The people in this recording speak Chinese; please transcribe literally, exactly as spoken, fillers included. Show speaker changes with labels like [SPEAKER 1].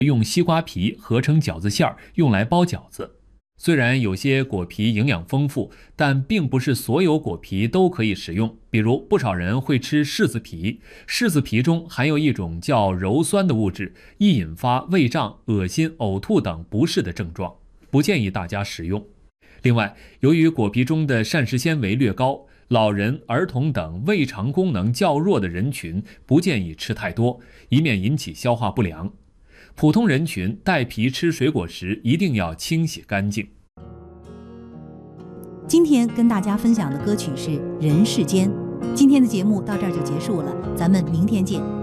[SPEAKER 1] 用西瓜皮合成饺子馅儿用来包饺子。虽然有些果皮营养丰富，但并不是所有果皮都可以食用。比如，不少人会吃柿子皮，柿子皮中含有一种叫鞣酸的物质，易引发胃胀、恶心、呕吐等不适的症状，不建议大家食用。另外，由于果皮中的膳食纤维略高，老人、儿童等胃肠功能较弱的人群不建议吃太多，以免引起消化不良。普通人群带皮吃水果时一定要清洗干净。
[SPEAKER 2] 今天跟大家分享的歌曲是《人世间》。今天的节目到这儿就结束了，咱们明天见。